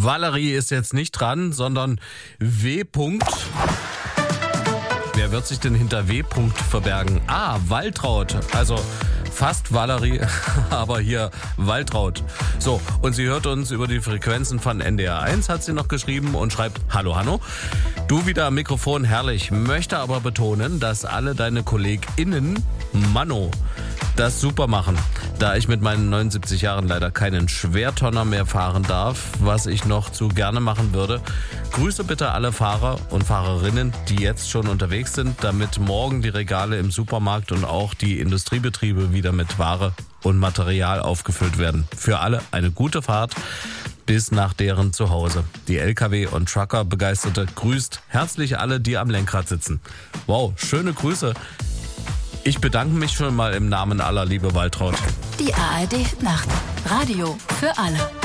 Valerie ist jetzt nicht dran, sondern W. Wer wird sich denn hinter W. verbergen? Waltraud. Also fast Valerie, aber hier Waltraud. So, und sie hört uns über die Frequenzen von NDR 1, hat sie noch geschrieben und schreibt: Hallo Hanno. Du wieder am Mikrofon, herrlich. Möchte aber betonen, dass alle deine KollegInnen, Manno, das super machen. Da ich mit meinen 79 Jahren leider keinen Schwertonner mehr fahren darf, was ich noch zu gerne machen würde, grüße bitte alle Fahrer und Fahrerinnen, die jetzt schon unterwegs sind, damit morgen die Regale im Supermarkt und auch die Industriebetriebe wieder mit Ware und Material aufgefüllt werden. Für alle eine gute Fahrt bis nach deren Zuhause. Die LKW- und Trucker-Begeisterte grüßt herzlich alle, die am Lenkrad sitzen. Wow, schöne Grüße. Ich bedanke mich schon mal im Namen aller, liebe Waltraud. Die ARD Nacht. Radio für alle.